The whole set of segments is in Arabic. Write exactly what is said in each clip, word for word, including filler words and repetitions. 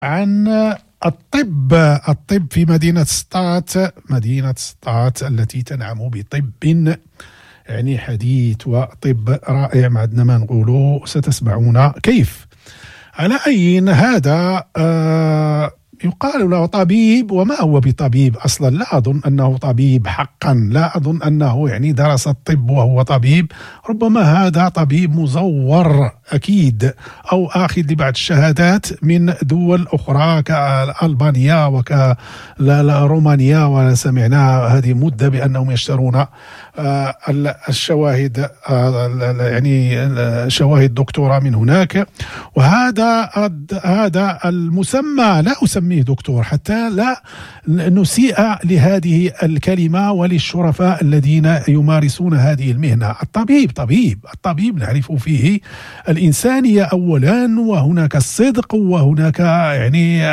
عن الطب الطب في مدينة سطات مدينة سطات التي تنعم بطب يعني حديث وطب رائع. ما عندنا ما نقولوا، ستسمعون كيف. على أي هذا آه يقال له طبيب، وما هو بطبيب أصلا؟ لا أظن أنه طبيب حقا، لا أظن أنه يعني درس الطب وهو طبيب. ربما هذا طبيب مزور أكيد، أو آخذ لبعض الشهادات من دول أخرى كألبانيا وكرومانيا، وسمعنا هذه مدة بأنهم يشترون الشواهد يعني شواهد دكتوراه من هناك. وهذا هذا المسمى لا أسميه دكتور حتى لا نسيء لهذه الكلمة وللشرفاء الذين يمارسون هذه المهنة. الطبيب طبيب الطبيب نعرف فيه الإنسانية أولا، وهناك الصدق، وهناك يعني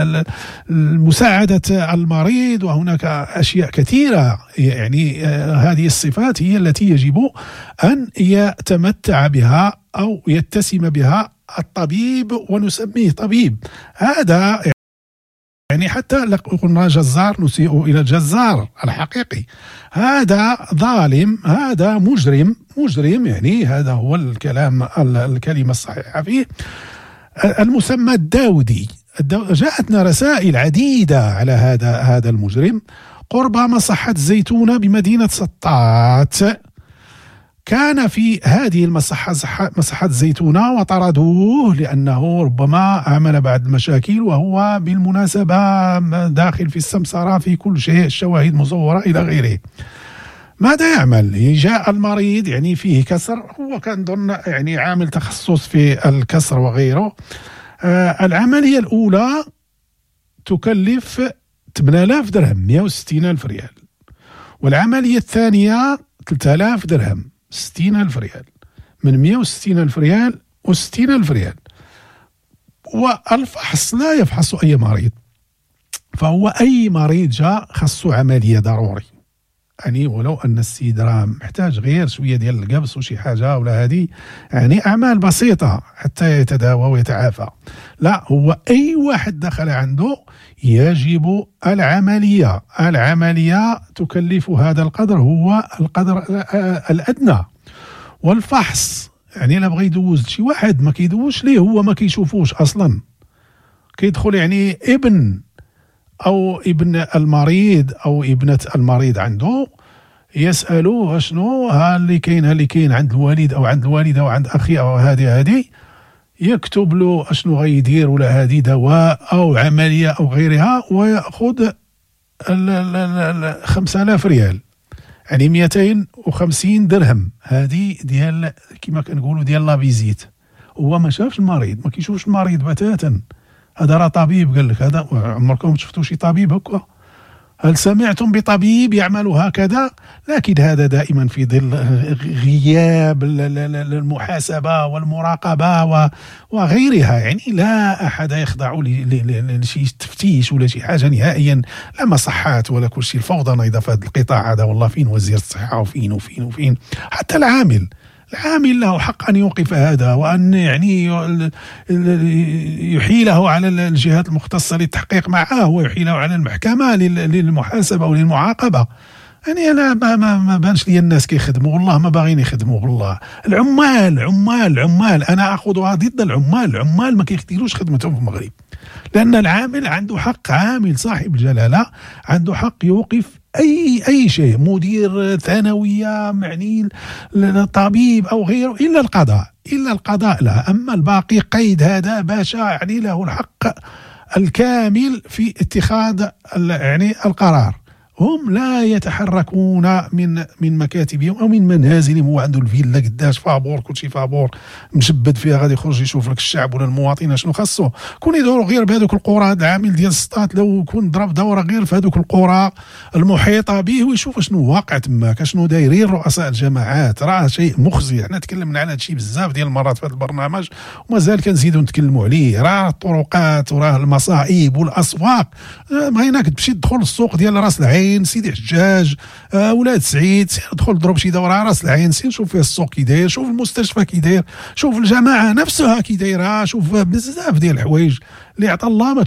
مساعدة المريض، وهناك أشياء كثيرة. يعني هذه الصفات هي التي يجب أن يتمتع بها أو يتسم بها الطبيب ونسميه طبيب. هذا يعني حتى لو قلنا جزار نسيء إلى الجزار الحقيقي. هذا ظالم، هذا مجرم مجرم يعني هذا هو الكلام الكلمة الصحيحة فيه. المسمى الداودي. جاءتنا رسائل عديدة على هذا هذا المجرم قرب مصحة الزيتونة بمدينة سطات. كان في هذه المصحة مصحة الزيتونة وطردوه لأنه ربما عمل بعض المشاكل، وهو بالمناسبة داخل في السمسرة في كل شيء، الشواهد مزورة إلى غيره. ماذا يعمل؟ جاء المريض يعني فيه كسر، هو كان ضمن يعني عامل تخصص في الكسر وغيره. آه العملية الأولى تكلف ثمانية آلاف درهم، مئة وستين ألف ريال، والعملية الثانية ثلاثة آلاف درهم، ستين ألف ريال، من مئة وستين ألف ريال وستين ألف ريال. والفحص لا يفحص أي مريض، فهو أي مريض جاء خصه عملية ضروري يعني، ولو أن السيد راه محتاج غير شوية ديال القبس وشي حاجة ولا هذه يعني أعمال بسيطة حتى يتداوى ويتعافى. لا، هو أي واحد دخل عنده يجب العملية. العملية تكلف هذا القدر، هو القدر الأدنى. والفحص يعني لا بغى يدوز شي واحد ما كيدوش ليه، هو ما كيشوفوش أصلا. كيدخل يعني ابن أو ابن المريض أو ابنة المريض عنده، يسألوه شنو ها اللي كاين ها اللي كاين عند الوالد أو عند الوالدة أو عند أخي أو هذه هذه، يكتب له شنو غيدير ولا هذه دواء أو عملية أو غيرها، ويأخذ خمسة آلاف ريال يعني مئتين وخمسين درهم. هذه ديال كما كنقولوا ديال لا فيزيت. هو ما شافش المريض، ما كيشوفش المريض بتاتا. هذا راه طبيب قال لك. هذا عمركم شفتوا شي طبيب هكا؟ هل سمعتم بطبيب يعمل هكذا؟ لكن هذا دائما في ظل غياب المحاسبة والمراقبة وغيرها. يعني لا أحد يخضع لشي تفتيش ولا شي حاجة نهائيا، لا مصحات ولا كل شيء. الفوضى نايضة في هذا القطاع هذا. والله فين وزير الصحة وفين وفين وفين حتى العامل العامل له حق أن يوقف هذا، وأن يعني يحيله على الجهات المختصة للتحقيق معه، ويحيله على المحكمة للمحاسبة وللمعاقبة. يعني أنا ما, ما, ما بانش لي الناس كيخدموا، والله ما باغين يخدموا. بالله العمال عمال عمال أنا أخذها ضد العمال. العمال ما كيديروش خدمتهم في المغرب، لأن العامل عنده حق. عامل صاحب الجلالة عنده حق يوقف أي أي شيء، مدير ثانوية معني طبيب أو غيره، إلا القضاء إلا القضاء لا. أما الباقي قيد هذا باشا يعني له الحق الكامل في اتخاذ يعني القرار. هم لا يتحركون من من مكاتبهم او من منازلهم. هو عنده الفيلا قداش فابور، كل شيء فابور مشبد فيها، غادي يخرج يشوف لك الشعب ولا المواطنين شنو خاصو. كون يدوروا غير بهذوك القرى. هذا العامل ديال سطات لو كون ضرب دوره غير في هذوك القرى المحيطه به ويشوف شنو واقع تماك، شنو دايرين رؤساء الجماعات، راه شيء مخزي. حنا تكلمنا على هذا الشيء بزاف ديال المرات في هذا البرنامج ومازال كنزيدوا نتكلموا عليه. راه الطرقات وراه المصائب والاسواق. بغيناك تمشي تدخل السوق ديال راس العين العين، سيدي حجاج، آه ولاد سعيد، سير دخل ضرب شي دوره على راس العين، سير شوف فيه السوق كي داير، شوف المستشفى كي داير، شوف الجماعه نفسها كي دايره، شوف بزاف ديال الحوايج اللي عطا الله ما